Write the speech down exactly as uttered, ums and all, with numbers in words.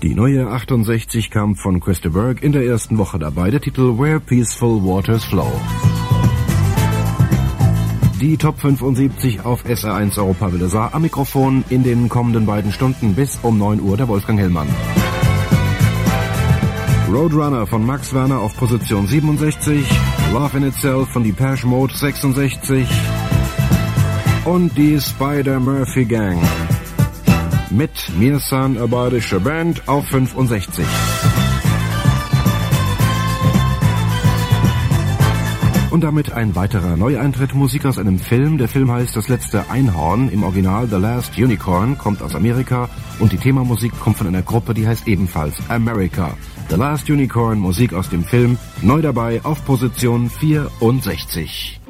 Die neue achtundsechzig kam von Chris de Burgh in der ersten Woche dabei, der Titel Where Peaceful Waters Flow. Die Top fünfundsiebzig auf S R eins Europa Welle sah am Mikrofon in den kommenden beiden Stunden bis um neun Uhr der Wolfgang Hellmann. Roadrunner von Max Werner auf Position siebenundsechzig, Love in Itself von Depeche Mode sechsundsechzig und die Spider-Murphy Gang mit Mir san a badische Band auf fünfundsechzig. Und damit ein weiterer Neueintritt, Musik aus einem Film. Der Film heißt Das letzte Einhorn, im Original The Last Unicorn, kommt aus Amerika und die Themamusik kommt von einer Gruppe, die heißt ebenfalls America. The Last Unicorn, Musik aus dem Film, neu dabei auf Position vierundsechzig.